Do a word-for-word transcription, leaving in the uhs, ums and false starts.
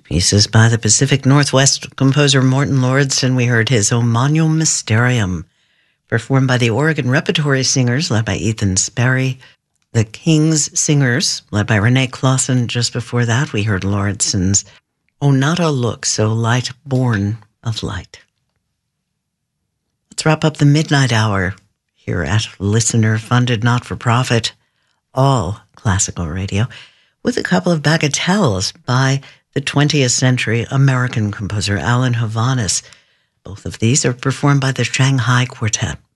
Pieces by the Pacific Northwest composer Morton Lordson. We heard his O Magnum Mysterium, performed by the Oregon Repertory Singers, led by Ethan Sperry. The King's Singers, led by Renee Clausen. Just before that, we heard Lordson's O Nada Look So Light, Born of Light. Let's wrap up the midnight hour here at listener-funded, not-for-profit, all classical radio, with a couple of bagatelles by the twentieth century American composer Alan Hovhaness. Both of these are performed by the Shanghai Quartet.